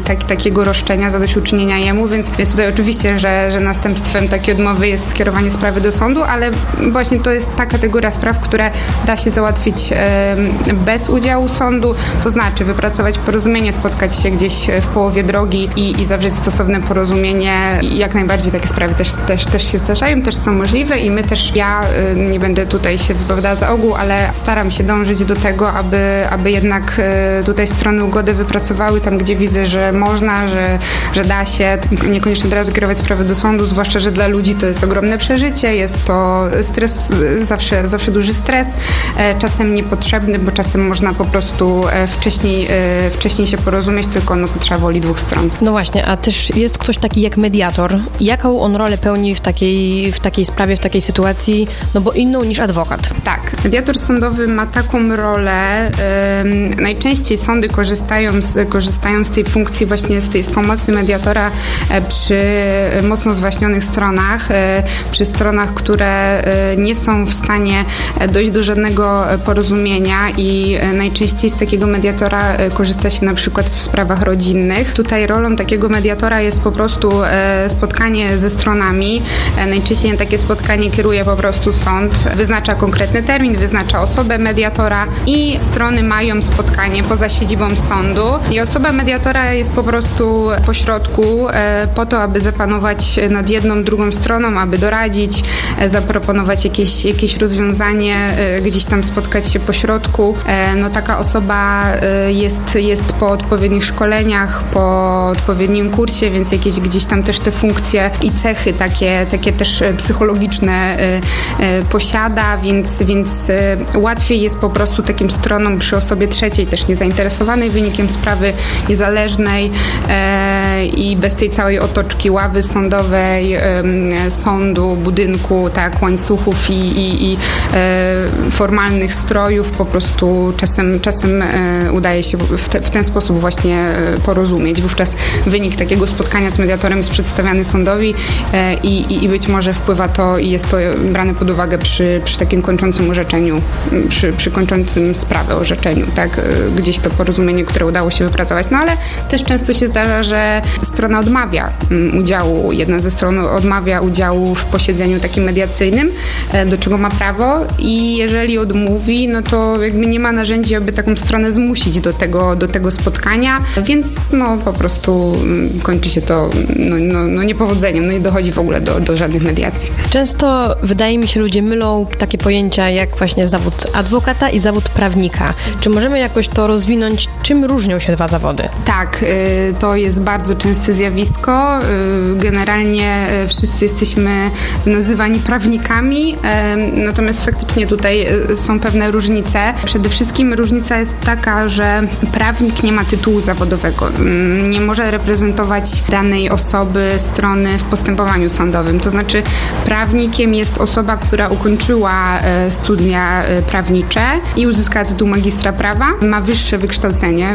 takiego roszczenia, zadośćuczynienia jemu, więc tutaj oczywiście, że następstwem takiej odmowy jest skierowanie sprawy do sądu, ale właśnie to jest ta kategoria spraw, które da się załatwić bez udziału sądu, to znaczy wypracować porozumienie, spotkać się gdzieś w połowie drogi i zawrzeć stosowne porozumienie. I jak najbardziej takie sprawy też się zdarzają, też są możliwe i my też, ja nie będę tutaj się wypowiadała za ogół, ale staram się dążyć do tego, aby jednak tutaj strony ugody wypracowały tam, gdzie widzę, że można, że da się, niekoniecznie od razu kierować sprawy do sądu, zwłaszcza, że dla ludzi to jest ogromne przeżycie, jest to stres, zawsze duży stres, czasem niepotrzebny, bo czasem można po prostu wcześniej się porozumieć, tylko potrzeba woli dwóch stron. No właśnie, a też jest ktoś taki jak mediator. Jaką on rolę pełni w takiej sprawie, w takiej sytuacji, bo inną niż adwokat? Tak, mediator sądowy ma taką rolę, najczęściej sądy korzystają z tej funkcji właśnie z pomocy mediatora przy mocno zwaśnionych stronach, przy stronach, które nie są w stanie dojść do żadnego porozumienia i najczęściej z takiego mediatora korzysta się na przykład w sprawach rodzinnych. Tutaj rolą takiego mediatora jest po prostu spotkanie ze stronami. Najczęściej na takie spotkanie kieruje po prostu sąd, wyznacza konkretny termin, wyznacza osobę mediatora i strony mają spotkanie poza siedzibą sądu i osoba mediatora jest po prostu pośrodku po to, aby zapanować nad jedną, drugą stroną, aby doradzić, zaproponować jakieś rozwiązanie, gdzieś tam spotkać się pośrodku. Taka osoba jest po odpowiednich szkoleniach, po odpowiednim kursie, więc jakieś gdzieś tam też te funkcje i cechy takie też psychologiczne posiada, więc łatwiej jest po prostu takim stronom przy osobie trzeciej, też niezainteresowanej wynikiem sprawy, niezależnej i bez tej całej otoczki ławy sądowej, sądu, budynku, tak, łańcuchów i formalnych strojów, po prostu czasem udaje się w ten sposób właśnie porozumieć. Wówczas wynik takiego spotkania z mediatorem jest przedstawiany sądowi i być może wpływa to i jest to brane pod uwagę przy takim kończącym orzeczeniu, przy kończącym sprawę orzeczeniu, tak, gdzieś to porozumienie, które udało się wypracować. Ale też często się zdarza, że strona odmawia udziału, jedna ze stron odmawia udziału w posiedzeniu takim mediacyjnym, do czego ma prawo i jeżeli odmówi, to jakby nie ma narzędzi, aby taką stronę zmusić do tego spotkania, więc po prostu kończy się to niepowodzeniem, nie dochodzi w ogóle do żadnych mediacji. Często wydaje mi się, ludzie mylą takie pojęcia jak właśnie zawód adwokata i zawód prawnika. Czy możemy jakoś to rozwinąć? Czym różnią się dwa zawody? Tak, to jest bardzo częste zjawisko. Generalnie wszyscy jesteśmy nazywani prawnikami, natomiast faktycznie tutaj są pewne różnice. Przede wszystkim różnica jest taka, że prawnik nie ma tytułu zawodowego. Nie może reprezentować danej osoby, strony w postępowaniu sądowym. To znaczy prawnikiem jest osoba, która ukończyła studia prawnicze i uzyskała tytuł magistra prawa. Ma wyższe wykształcenie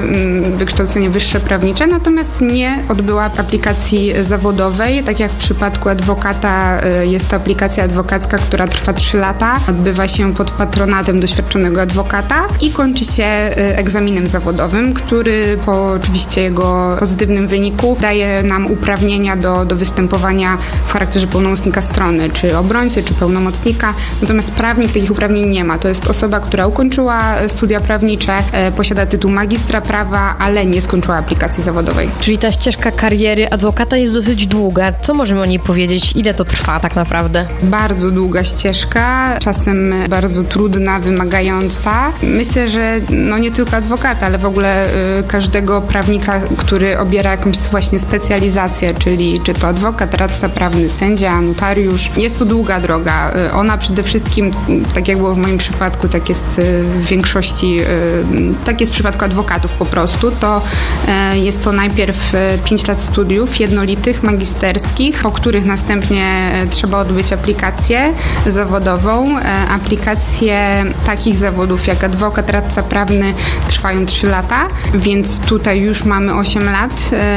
wyższe prawnicze, natomiast nie odbyła aplikacji zawodowej. Tak jak w przypadku adwokata jest to aplikacja adwokacka, która trwa 3 lata. Odbywa się pod patronatem doświadczonego adwokata i kończy się egzaminem zawodowym, który po oczywiście jego pozytywnym wyniku daje nam uprawnienia do występowania w charakterze pełnomocnika strony, czy obrońcy, czy pełnomocnika. Natomiast prawnik takich uprawnień nie ma. To jest osoba, która ukończyła studia prawnicze, posiada tytuł magistra prawa, ale nie skończyła aplikacji zawodowej. Czyli ta ścieżka kariery adwokata jest dosyć długa. Co możemy o niej powiedzieć? Ile to trwa tak naprawdę? Bardzo długa ścieżka, czasem bardzo trudna, wymagająca. Myślę, że nie tylko adwokata, ale w ogóle każdego prawnika, który obiera jakąś właśnie specjalizację, czyli czy to adwokat, radca prawny, sędzia, notariusz. Jest to długa droga. Ona przede wszystkim, tak jak było w moim przypadku, tak jest w większości, tak jest w przypadku adwokatów po prostu, to jest to najpierw 5 lat studiów jednolitych, magisterskich, po których następnie trzeba odbyć aplikację zawodową. Aplikacje takich zawodów jak adwokat, radca prawny trwają 3 lata, więc tutaj już mamy 8 lat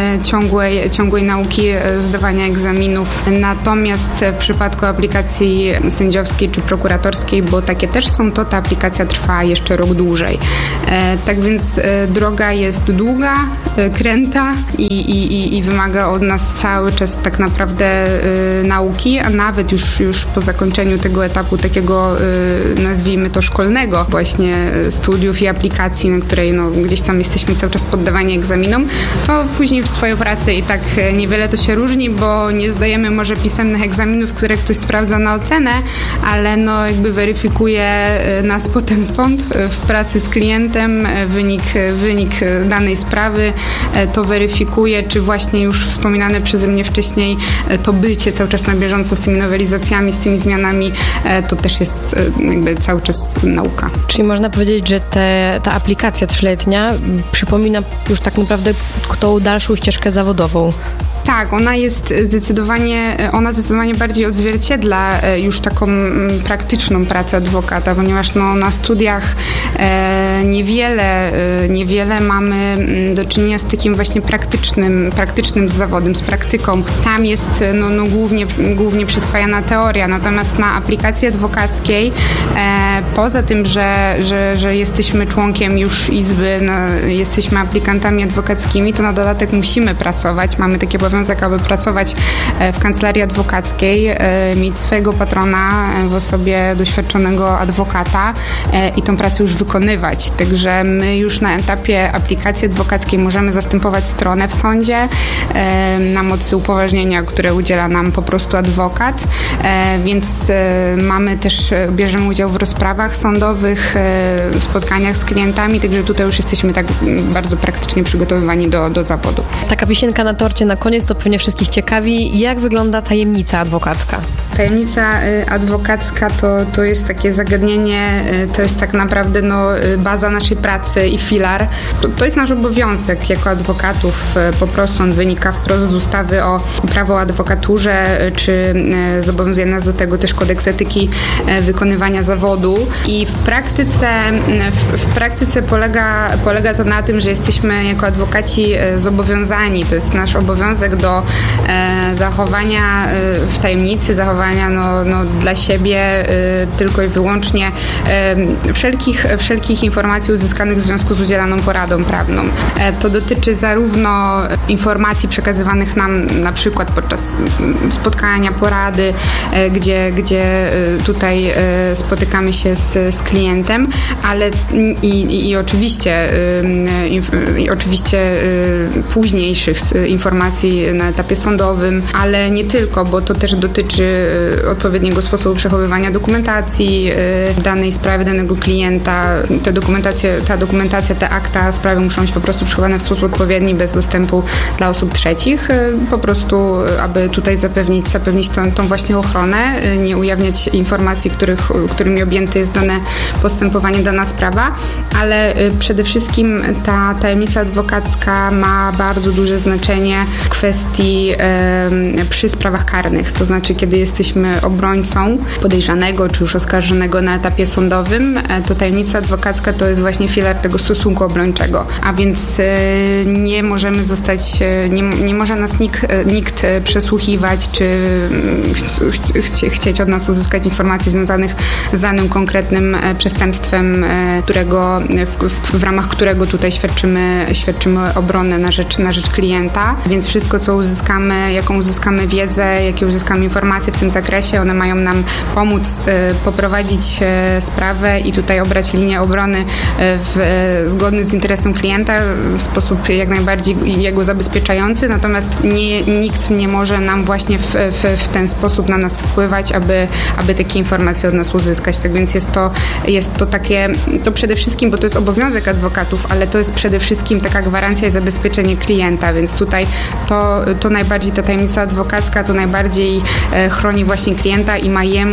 ciągłej nauki, zdawania egzaminów. Natomiast w przypadku aplikacji sędziowskiej czy prokuratorskiej, bo takie też są, to ta aplikacja trwa jeszcze rok dłużej. Tak więc droga jest długa, nakręta i wymaga od nas cały czas tak naprawdę nauki, a nawet już po zakończeniu tego etapu takiego, nazwijmy to szkolnego, właśnie studiów i aplikacji, na której gdzieś tam jesteśmy cały czas poddawani egzaminom, to później w swojej pracy i tak niewiele to się różni, bo nie zdajemy może pisemnych egzaminów, które ktoś sprawdza na ocenę, ale jakby weryfikuje nas potem sąd w pracy z klientem, wynik danej sprawy, to weryfikuje, czy właśnie już wspominane przeze mnie wcześniej to bycie cały czas na bieżąco z tymi nowelizacjami, z tymi zmianami, to też jest jakby cały czas nauka. Czyli można powiedzieć, że ta aplikacja 3-letnia przypomina już tak naprawdę tą dalszą ścieżkę zawodową. Tak, ona zdecydowanie bardziej odzwierciedla już taką praktyczną pracę adwokata, ponieważ na studiach niewiele mamy do czynienia z takim właśnie praktycznym zawodem, z praktyką. Tam jest głównie przyswajana teoria, natomiast na aplikacji adwokackiej poza tym, że jesteśmy członkiem już izby, jesteśmy aplikantami adwokackimi, to na dodatek musimy pracować, mamy taki obowiązek, aby pracować w kancelarii adwokackiej, mieć swojego patrona w osobie doświadczonego adwokata i tą pracę już wykonywać. Także my już na etapie aplikacji adwokackiej możemy zastępować stronę w sądzie na mocy upoważnienia, które udziela nam po prostu adwokat, więc bierzemy udział w rozprawach sądowych, w spotkaniach z klientami, także tutaj już jesteśmy tak bardzo praktycznie przygotowywani do zawodu. Taka wisienka na torcie na koniec to pewnie wszystkich ciekawi. Jak wygląda tajemnica adwokacka? Tajemnica adwokacka to jest takie zagadnienie, to jest tak naprawdę baza naszej pracy i filar. To jest nasz obowiązek jako adwokatów, po prostu on wynika wprost z ustawy o prawo o adwokaturze, czy zobowiązuje nas do tego też kodeks etyki wykonywania zawodu i w praktyce polega to na tym, że jesteśmy jako adwokaci zobowiązani, to jest nasz obowiązek do zachowania w tajemnicy, zachowania dla siebie tylko i wyłącznie wszelkich informacji uzyskanych w związku z udzielaną poradą prawną. To dotyczy zarówno informacji przekazywanych nam na przykład podczas spotkania, porady, gdzie tutaj spotykamy się z klientem, ale i oczywiście późniejszych informacji na etapie sądowym, ale nie tylko, bo to też dotyczy odpowiedniego sposobu przechowywania dokumentacji danej sprawy, danego klienta. Ta dokumentacja, te akta sprawy muszą być po prostu przechowane w sposób odpowiedni, bez dostępu dla osób trzecich, po prostu, aby tutaj zapewnić tą właśnie ochronę, nie ujawniać informacji, którymi objęte jest dane postępowanie, dana sprawa, ale przede wszystkim ta tajemnica adwokacka ma bardzo duże znaczenie w kwestii przy sprawach karnych, to znaczy kiedy jesteśmy obrońcą podejrzanego czy już oskarżonego na etapie sądowym, to tajemnica adwokacka to jest właśnie filar tego stosunku obrończego, a więc nie możemy nie może nas nikt przesłuchiwać czy chcieć od nas uzyskać informacji związanych z danym konkretnym przestępstwem, w ramach którego tutaj świadczymy obronę na rzecz klienta, więc wszystko, co jaką uzyskamy wiedzę, jakie uzyskamy informacje w tym zakresie, one mają nam pomóc poprowadzić sprawę i tutaj obrać linię obrony zgodny z interesem klienta w sposób jak najbardziej jego zabezpieczający, natomiast nikt nie może nam właśnie w ten sposób na nas wpływać, aby takie informacje od nas uzyskać. Tak więc jest to takie, to przede wszystkim, bo to jest obowiązek adwokatów, ale to jest przede wszystkim taka gwarancja i zabezpieczenie klienta, więc tutaj to najbardziej ta tajemnica adwokacka to najbardziej chroni właśnie klienta i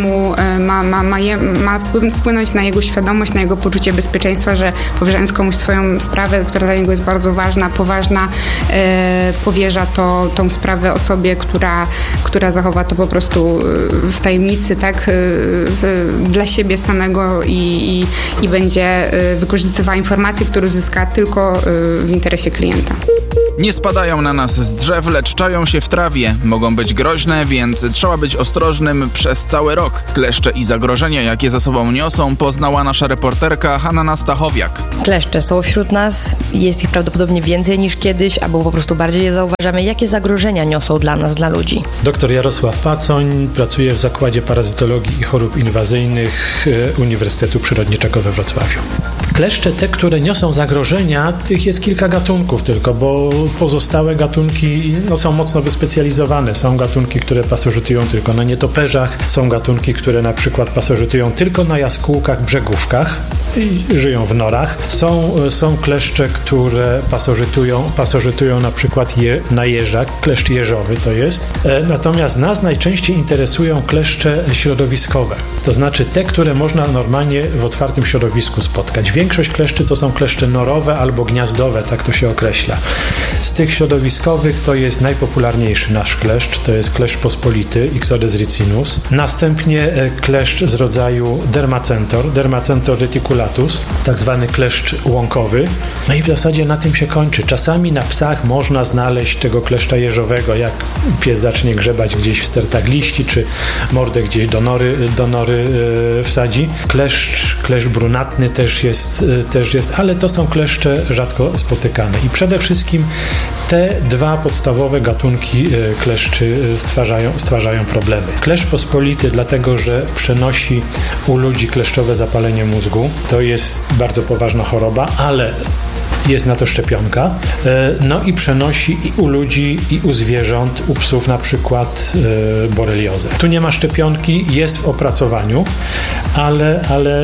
ma wpłynąć na jego świadomość, na jego poczucie bezpieczeństwa, że powierzając komuś swoją sprawę, która dla niego jest bardzo ważna, poważna, powierza tą sprawę osobie, która zachowa to po prostu w tajemnicy, tak, dla siebie samego i będzie wykorzystywała informacje, które uzyska tylko w interesie klienta. Nie spadają na nas z drzew, lecz czają się w trawie. Mogą być groźne, więc trzeba być ostrożnym przez cały rok. Kleszcze i zagrożenia, jakie za sobą niosą, poznała nasza reporterka Hanna Stachowiak. Kleszcze są wśród nas, jest ich prawdopodobnie więcej niż kiedyś, albo po prostu bardziej je zauważamy. Jakie zagrożenia niosą dla nas, dla ludzi? Dr Jarosław Pacoń pracuje w Zakładzie Parazytologii i Chorób Inwazyjnych Uniwersytetu Przyrodniczego we Wrocławiu. Kleszcze, te, które niosą zagrożenia, tych jest kilka gatunków tylko, bo pozostałe gatunki są mocno wyspecjalizowane. Są gatunki, które pasożytują tylko na nietoperzach, są gatunki, które na przykład pasożytują tylko na jaskółkach, brzegówkach i żyją w norach. Są kleszcze, które pasożytują na przykład na jeżach, kleszcz jeżowy to jest. Natomiast nas najczęściej interesują kleszcze środowiskowe, to znaczy te, które można normalnie w otwartym środowisku spotkać. Większość kleszczy to są kleszcze norowe albo gniazdowe, tak to się określa. Z tych środowiskowych to jest najpopularniejszy nasz kleszcz, to jest kleszcz pospolity, Ixodes ricinus. Następnie kleszcz z rodzaju Dermacentor reticulatus, tak zwany kleszcz łąkowy. No i w zasadzie na tym się kończy. Czasami na psach można znaleźć tego kleszcza jeżowego, jak pies zacznie grzebać gdzieś w stertach liści, czy mordę gdzieś do nory wsadzi. Kleszcz brunatny też jest, ale to są kleszcze rzadko spotykane. I przede wszystkim te dwa podstawowe gatunki kleszczy stwarzają problemy. Kleszcz pospolity, dlatego że przenosi u ludzi kleszczowe zapalenie mózgu. To jest bardzo poważna choroba, ale jest na to szczepionka. No i przenosi i u ludzi, i u zwierząt, u psów na przykład boreliozę. Tu nie ma szczepionki, jest w opracowaniu, ale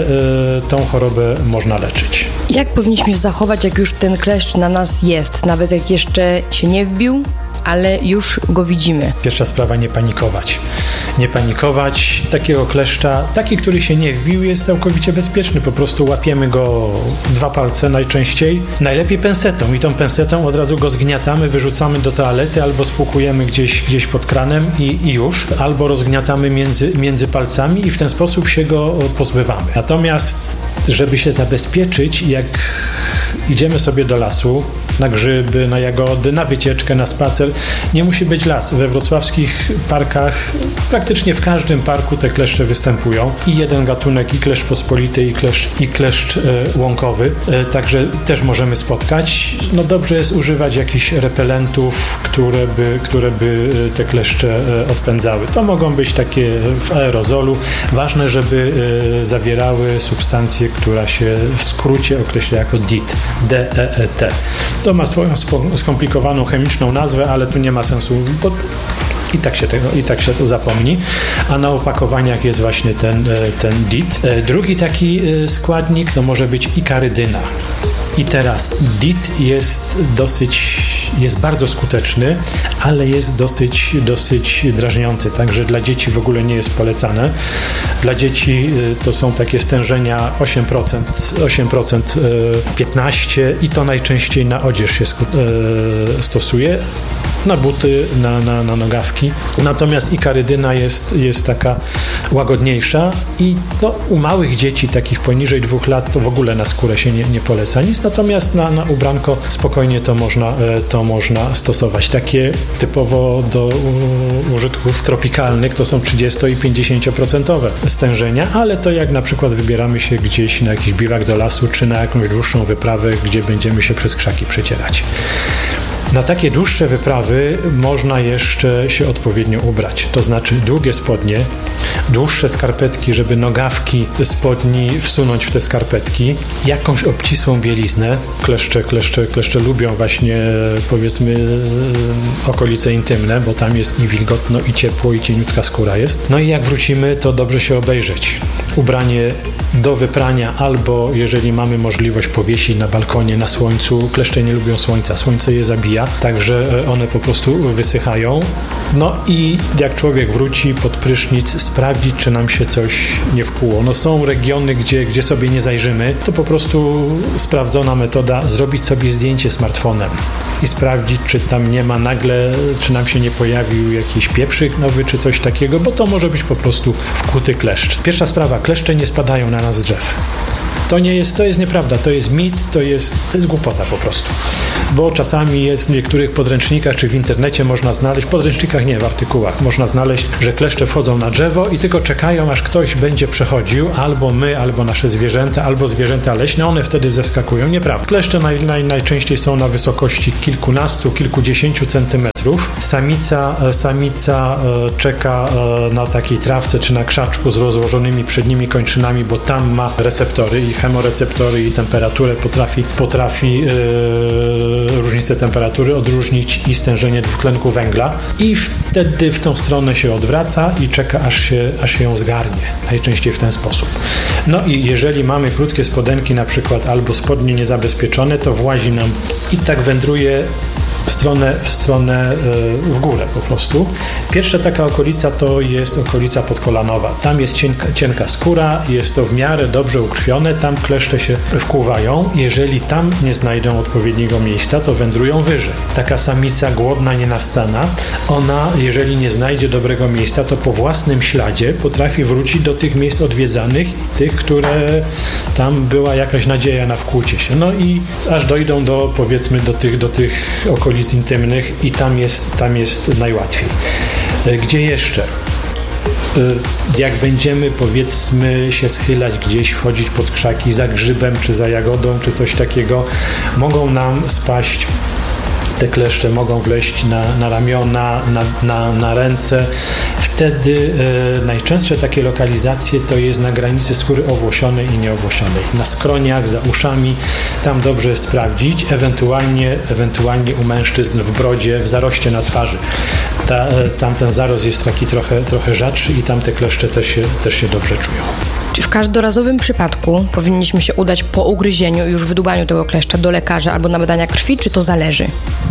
tą chorobę można leczyć. Jak powinniśmy się zachować, jak już ten kleszcz na nas jest, nawet jak jeszcze się nie wbił, ale już go widzimy? Pierwsza sprawa, nie panikować. Nie panikować. Takiego kleszcza, taki, który się nie wbił, jest całkowicie bezpieczny. Po prostu łapiemy go 2 palce najczęściej. Najlepiej pensetą i tą pensetą od razu go zgniatamy, wyrzucamy do toalety albo spłukujemy gdzieś pod kranem i już. Albo rozgniatamy między palcami i w ten sposób się go pozbywamy. Natomiast, żeby się zabezpieczyć, jak idziemy sobie do lasu, na grzyby, na jagody, na wycieczkę, na spacer, nie musi być las. We wrocławskich parkach, praktycznie w każdym parku te kleszcze występują. I jeden gatunek, i kleszcz pospolity, i kleszcz łąkowy. Także też możemy spotkać. No dobrze jest używać jakichś repelentów, które by te kleszcze odpędzały. To mogą być takie w aerozolu. Ważne, żeby zawierały substancję, która się w skrócie określa jako DEET. D-E-E-T. To ma swoją skomplikowaną chemiczną nazwę, ale tu nie ma sensu, bo i tak się to zapomni. A na opakowaniach jest właśnie ten DEET. Drugi taki składnik to może być ikarydyna. I teraz DEET jest bardzo skuteczny, ale jest dosyć drażniący, także dla dzieci w ogóle nie jest polecane. Dla dzieci to są takie stężenia 8%, 15% i to najczęściej na odzież się stosuje, na buty, na nogawki. Natomiast ikarydyna jest taka łagodniejsza i u małych dzieci, takich poniżej 2 lat, to w ogóle na skórę się nie poleca nic, natomiast na ubranko spokojnie to można stosować. Takie typowo do użytków tropikalnych to są 30 i 50% stężenia, ale to jak na przykład wybieramy się gdzieś na jakiś biwak do lasu, czy na jakąś dłuższą wyprawę, gdzie będziemy się przez krzaki przecierać. Na takie dłuższe wyprawy można jeszcze się odpowiednio ubrać, to znaczy długie spodnie, dłuższe skarpetki, żeby nogawki spodni wsunąć w te skarpetki, jakąś obcisłą bieliznę. Kleszcze lubią właśnie, powiedzmy, okolice intymne, bo tam jest i wilgotno, i ciepło, i cieniutka skóra jest. No i jak wrócimy, to dobrze się obejrzeć. Ubranie do wyprania albo, jeżeli mamy możliwość, powiesić na balkonie, na słońcu. Kleszcze nie lubią słońca, słońce je zabija, także one po prostu wysychają. No i jak człowiek wróci pod prysznic, sprawdzić, czy nam się coś nie wkłuło. No są regiony, gdzie sobie nie zajrzymy, to po prostu sprawdzona metoda, zrobić sobie zdjęcie smartfonem i sprawdzić, czy tam nie ma nagle, czy nam się nie pojawił jakiś pieprzyk nowy, czy coś takiego, bo to może być po prostu wkłuty kleszcz. Pierwsza sprawa, kleszcze nie spadają na nas z drzew. To jest nieprawda, to jest mit, to jest głupota po prostu. Bo czasami jest w niektórych podręcznikach, czy w internecie można znaleźć, w podręcznikach nie, w artykułach, można znaleźć, że kleszcze wchodzą na drzewo i tylko czekają, aż ktoś będzie przechodził, albo my, albo nasze zwierzęta, albo zwierzęta leśne, one wtedy zeskakują. Nieprawda. Kleszcze najczęściej są na wysokości kilkunastu, kilkudziesięciu centymetrów. Samica czeka na takiej trawce, czy na krzaczku z rozłożonymi przednimi kończynami, bo tam ma receptory i chemoreceptory i temperaturę potrafi różnicę temperatury odróżnić i stężenie dwutlenku węgla i wtedy w tą stronę się odwraca i czeka, aż się ją zgarnie. Najczęściej w ten sposób. No i jeżeli mamy krótkie spodenki na przykład albo spodnie niezabezpieczone, to włazi nam i tak wędruje w stronę w górę po prostu. Pierwsza taka okolica to jest okolica podkolanowa. Tam jest cienka skóra, jest to w miarę dobrze ukrwione, tam kleszcze się wkłuwają. Jeżeli tam nie znajdą odpowiedniego miejsca, to wędrują wyżej. Taka samica głodna, nienassana, ona, jeżeli nie znajdzie dobrego miejsca, to po własnym śladzie potrafi wrócić do tych miejsc odwiedzanych i tych, które tam była jakaś nadzieja na wkłucie się. No i aż dojdą powiedzmy do tych okolic intymnych i tam jest najłatwiej. Gdzie jeszcze? Jak będziemy, powiedzmy, się schylać gdzieś, wchodzić pod krzaki za grzybem, czy za jagodą, czy coś takiego, mogą nam spaść te kleszcze, mogą wleźć na ramiona, na ręce. Wtedy najczęstsze takie lokalizacje to jest na granicy skóry owłosionej i nieowłosionej. Na skroniach, za uszami, tam dobrze jest sprawdzić, ewentualnie u mężczyzn w brodzie, w zaroście na twarzy. Tam ten zarost jest taki trochę rzadszy i tam te kleszcze też się dobrze czują. Czy w każdorazowym przypadku powinniśmy się udać po ugryzieniu i już wydłubaniu tego kleszcza do lekarza albo na badania krwi, czy to zależy?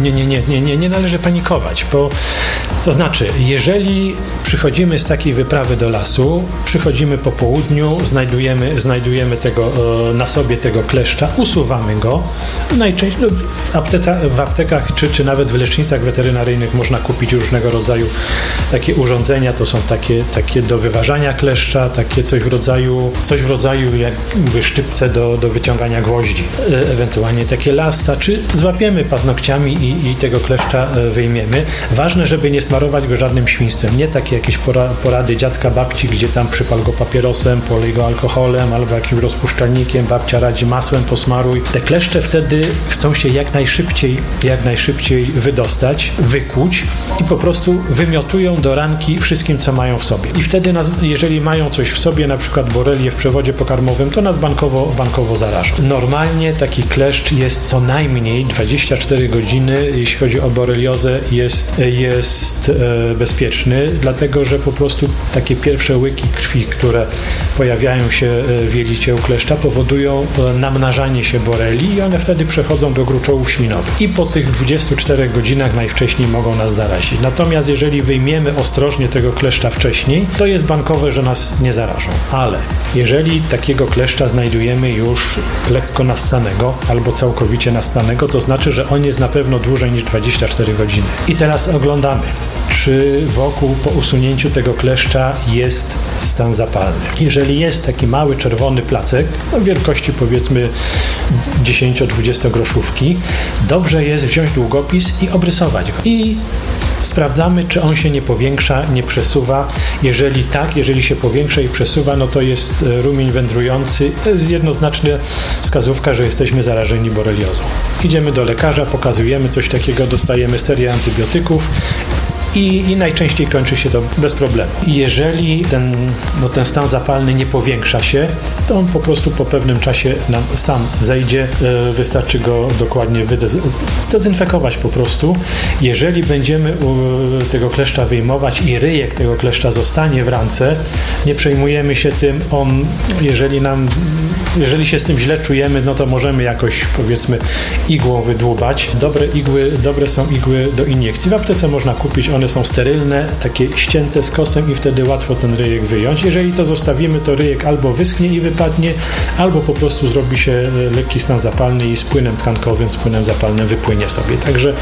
Nie należy panikować, bo to znaczy, jeżeli przychodzimy z takiej wyprawy do lasu, przychodzimy po południu, znajdujemy na sobie tego kleszcza, usuwamy go. Najczęściej w aptekach czy nawet w lecznicach weterynaryjnych można kupić różnego rodzaju takie urządzenia, to są takie do wyważania kleszcza, takie coś w rodzaju jakby szczypce do wyciągania gwoździ, ewentualnie takie lassa, czy złapiemy paznokciami i tego kleszcza wyjmiemy. Ważne, żeby nie smarować go żadnym świństwem, nie takie jakieś porady dziadka, babci, gdzie tam przypal go papierosem, polej go alkoholem albo jakimś rozpuszczalnikiem, babcia radzi masłem posmaruj. Te kleszcze wtedy chcą się jak najszybciej wydostać, wykłuć i po prostu wymiotują do ranki wszystkim, co mają w sobie. I wtedy jeżeli mają coś w sobie, na przykład borelię w przewodzie pokarmowym, to nas bankowo zarażą. Normalnie taki kleszcz jest co najmniej 24 godziny, jeśli chodzi o boreliozę, jest bezpieczny, dlatego że po prostu takie pierwsze łyki krwi, które pojawiają się w jelicie u kleszcza, powodują namnażanie się borelii i one wtedy przechodzą do gruczołów ślinowych. I po tych 24 godzinach najwcześniej mogą nas zarazić. Natomiast jeżeli wyjmiemy ostrożnie tego kleszcza wcześniej, to jest bankowe, że nas nie zarażą. Ale jeżeli takiego kleszcza znajdujemy już lekko nassanego albo całkowicie nassanego, to znaczy, że on jest na pewno dłużej niż 24 godziny. I teraz oglądamy, czy wokół po usunięciu tego kleszcza jest stan zapalny. Jeżeli jest taki mały czerwony placek, wielkości powiedzmy 10-20 groszówki, dobrze jest wziąć długopis i obrysować go. I sprawdzamy, czy on się nie powiększa, nie przesuwa. Jeżeli tak, jeżeli się powiększa i przesuwa, no to jest rumień wędrujący. To jest jednoznaczna wskazówka, że jesteśmy zarażeni boreliozą. Idziemy do lekarza, pokazujemy coś takiego, dostajemy serię antybiotyków i najczęściej kończy się to bez problemu. I jeżeli ten stan zapalny nie powiększa się, to on po prostu po pewnym czasie nam sam zejdzie. Wystarczy go dokładnie zdezynfekować po prostu. Jeżeli będziemy tego kleszcza wyjmować i ryjek tego kleszcza zostanie w rance, nie przejmujemy się tym. Jeżeli się z tym źle czujemy, no to możemy jakoś, powiedzmy, igłą wydłubać. Dobre są igły do iniekcji. W aptece można kupić, one są sterylne, takie ścięte z kosem i wtedy łatwo ten ryjek wyjąć. Jeżeli to zostawimy, to ryjek albo wyschnie i wypadnie, albo po prostu zrobi się lekki stan zapalny i z płynem tkankowym, z płynem zapalnym wypłynie sobie. Także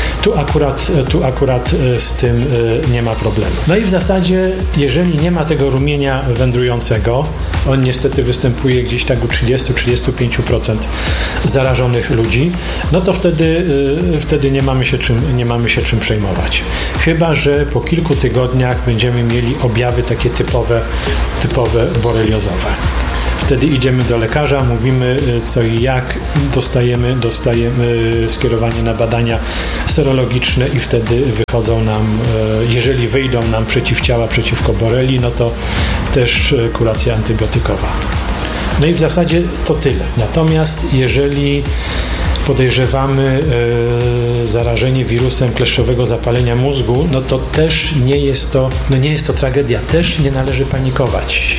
tu akurat z tym nie ma problemu. No i w zasadzie, jeżeli nie ma tego rumienia wędrującego, on niestety występuje gdzieś tak u 30-35% zarażonych ludzi, no to wtedy nie mamy się czym przejmować. Chyba że po kilku tygodniach będziemy mieli objawy takie typowe boreliozowe. Wtedy idziemy do lekarza, mówimy co i jak, dostajemy skierowanie na badania serologiczne i wtedy wychodzą nam, jeżeli wyjdą nam przeciwciała przeciwko borelii, no to też kuracja antybiotykowa. No i w zasadzie to tyle. Natomiast jeżeli podejrzewamy zarażenie wirusem kleszczowego zapalenia mózgu, no to też nie jest to tragedia. Też nie należy panikować.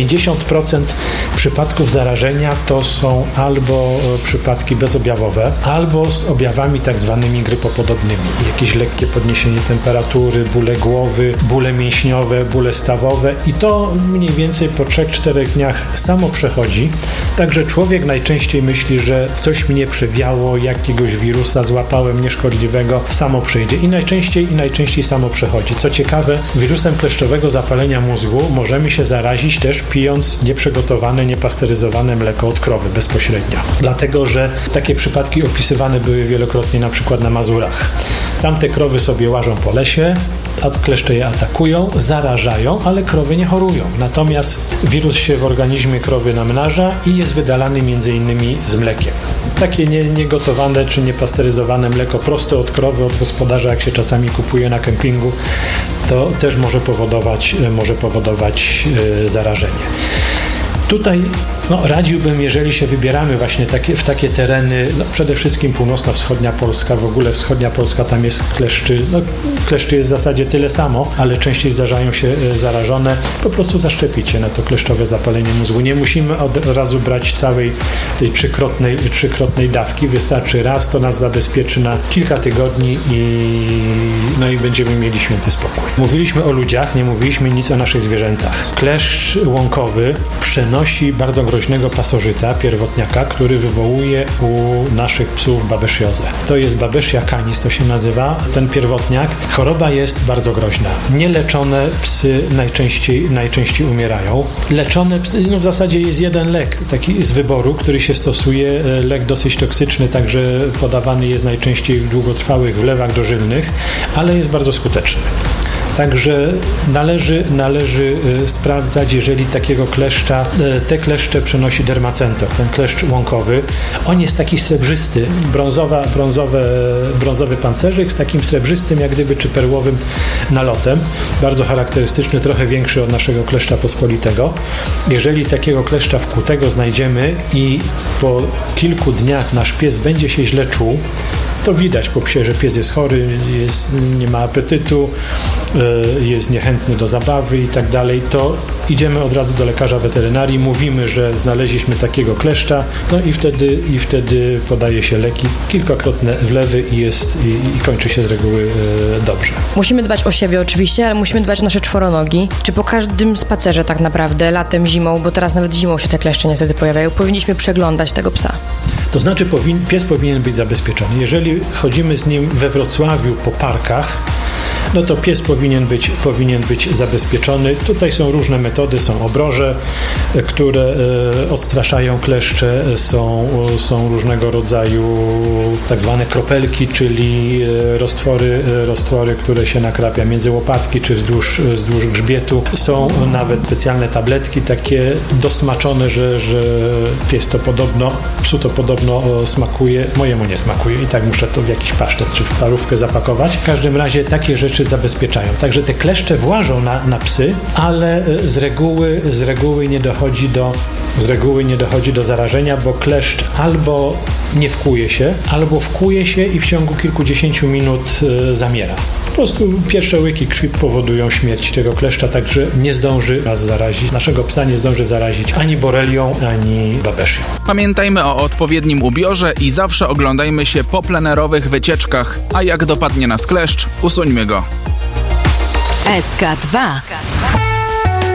90% przypadków zarażenia to są albo przypadki bezobjawowe, albo z objawami tak zwanymi grypopodobnymi. Jakieś lekkie podniesienie temperatury, bóle głowy, bóle mięśniowe, bóle stawowe i to mniej więcej po 3-4 dniach samo przechodzi. Także człowiek najczęściej myśli, że coś mnie przewiało, jakiegoś wirusa złapałem nieszkodliwego, samo przejdzie i najczęściej samo przechodzi. Co ciekawe, wirusem kleszczowego zapalenia mózgu możemy się zarazić też pijąc nieprzygotowane, niepasteryzowane mleko od krowy bezpośrednio. Dlatego, że takie przypadki opisywane były wielokrotnie na przykład na Mazurach. Tamte krowy sobie łażą po lesie, a kleszcze je atakują, zarażają, ale krowy nie chorują. Natomiast wirus się w organizmie krowy namnaża i jest wydalany m.in. z mlekiem. Takie niegotowane czy niepasteryzowane mleko prosto od krowy, od gospodarza, jak się czasami kupuje na kempingu, to też może powodować zarażenie. Tutaj radziłbym, jeżeli się wybieramy właśnie w takie tereny, przede wszystkim północno-wschodnia Polska, w ogóle wschodnia Polska, tam jest kleszczy, kleszczy jest w zasadzie tyle samo, ale częściej zdarzają się zarażone, po prostu zaszczepić się na to kleszczowe zapalenie mózgu. Nie musimy od razu brać całej tej trzykrotnej dawki, wystarczy raz, to nas zabezpieczy na kilka tygodni i będziemy mieli święty spokój. Mówiliśmy o ludziach, nie mówiliśmy nic o naszych zwierzętach. Kleszcz łąkowy przenosi bardzo groźnego pasożyta, pierwotniaka, który wywołuje u naszych psów babesiozę. To jest Babesia canis, to się nazywa, ten pierwotniak. Choroba jest bardzo groźna. Nieleczone psy najczęściej umierają. Leczone psy, w zasadzie jest jeden lek, taki z wyboru, który się stosuje, lek dosyć toksyczny, także podawany jest najczęściej w długotrwałych wlewach dożylnych, ale jest bardzo skuteczny. Także należy sprawdzać, jeżeli takiego kleszcza, te kleszcze przenosi dermacentor, ten kleszcz łąkowy. On jest taki srebrzysty, brązowy pancerzyk z takim srebrzystym, jak gdyby, czy perłowym nalotem. Bardzo charakterystyczny, trochę większy od naszego kleszcza pospolitego. Jeżeli takiego kleszcza wkłutego znajdziemy i po kilku dniach nasz pies będzie się źle czuł, to widać po psie, że pies jest chory, nie ma apetytu, jest niechętny do zabawy i tak dalej, to idziemy od razu do lekarza weterynarii, mówimy, że znaleźliśmy takiego kleszcza, no i wtedy podaje się leki, kilkakrotne wlewy i kończy się z reguły dobrze. Musimy dbać o siebie oczywiście, ale musimy dbać o nasze czworonogi. Czy po każdym spacerze tak naprawdę, latem, zimą, bo teraz nawet zimą się te kleszcze niestety pojawiają, powinniśmy przeglądać tego psa? To znaczy pies powinien być zabezpieczony. Jeżeli chodzimy z nim we Wrocławiu po parkach, no to pies powinien być zabezpieczony. Tutaj są różne metody, są obroże, które odstraszają kleszcze, są różnego rodzaju tak zwane kropelki, czyli roztwory, które się nakrapia między łopatki czy wzdłuż grzbietu. Są nawet specjalne tabletki takie dosmaczone, że psu to podobno smakuje, mojemu nie smakuje i tak muszę to w jakiś pasztet czy w parówkę zapakować. W każdym razie takie rzeczy zabezpieczają. Także te kleszcze włażą na psy, ale z reguły nie dochodzi do zarażenia, bo kleszcz albo nie wkłuje się, albo wkłuje się i w ciągu kilkudziesięciu minut zamiera. Po prostu pierwsze łyki krwi powodują śmierć tego kleszcza, także nie zdąży nas zarazić. Naszego psa nie zdąży zarazić ani borelią, ani babesią. Pamiętajmy o odpowiednim ubiorze i zawsze oglądajmy się po plenerowych wycieczkach, a jak dopadnie nas kleszcz, usuńmy go. SK2